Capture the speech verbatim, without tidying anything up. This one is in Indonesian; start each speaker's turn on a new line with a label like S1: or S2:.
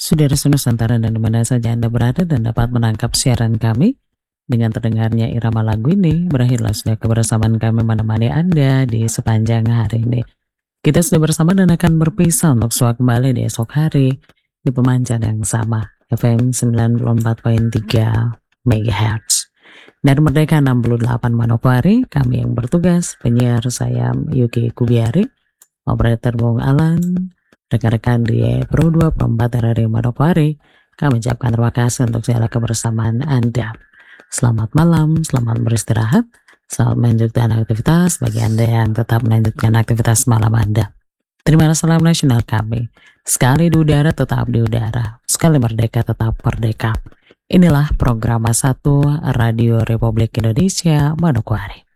S1: Saudara Nusantara dan di mana saja Anda berada dan dapat menangkap siaran kami, dengan terdengarnya irama lagu ini, berakhirlah sudah kebersamaan kami menemani Anda di sepanjang hari ini. Kita sudah bersama dan akan berpisah untuk suara kembali di esok hari di pemancar yang sama, F M sembilan puluh empat koma tiga MHz. Dari Merdeka enam puluh delapan Manokwari, kami yang bertugas, penyiar saya Yuki Kubiari, operator Bung Alan, rekan-rekan di Pro dua Pro empat R R I Manokwari, kami ucapkan terima kasih untuk segala kebersamaan Anda. Selamat malam, selamat beristirahat, selamat melanjutkan aktivitas bagi Anda yang tetap melanjutkan aktivitas malam Anda. Terima salam nasional kami. Sekali di udara tetap di udara, sekali merdeka tetap merdeka. Inilah program satu Radio Republik Indonesia Manokwari.